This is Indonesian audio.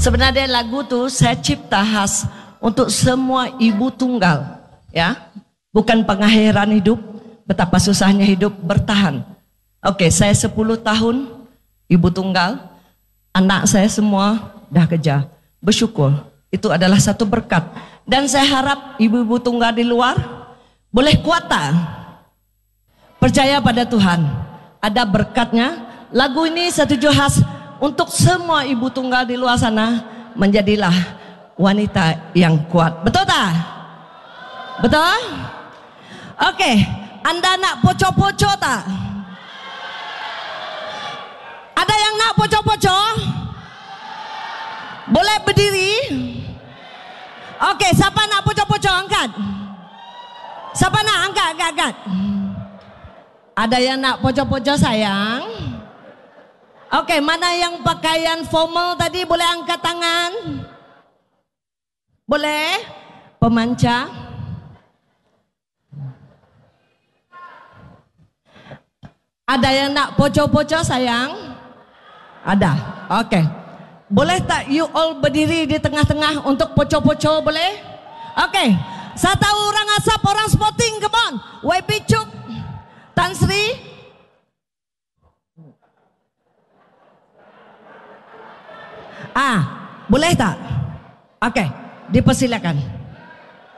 Sebenarnya lagu tuh saya cipta khas untuk semua ibu tunggal, ya. Bukan pengakhiran hidup, betapa susahnya hidup bertahan. Oke, saya 10 tahun ibu tunggal, anak saya semua dah kerja. Bersyukur, itu adalah satu berkat. Dan saya harap ibu-ibu tunggal di luar boleh kuat tak? Percaya pada Tuhan, ada berkatnya. Lagu ini setuju khas untuk semua ibu tunggal di luar sana, menjadilah wanita yang kuat. Betul tak? Betul? Oke, Anda nak poco-poco tak? Ada yang nak poco-poco? Boleh berdiri? Oke, siapa nak poco-poco angkat? Siapa nak angkat? Ada yang nak poco-poco sayang? Oke, mana yang pakaian formal tadi boleh angkat tangan? Boleh? Pemanca. Ada yang nak poco-poco sayang? Ada. Oke. Boleh tak you all berdiri di tengah-tengah untuk poco-poco, boleh? Oke. Saya tahu orang Asap, orang Sporting, come on. YB Cuk, Tan Sri. Boleh tak? Oke, dipersilakan.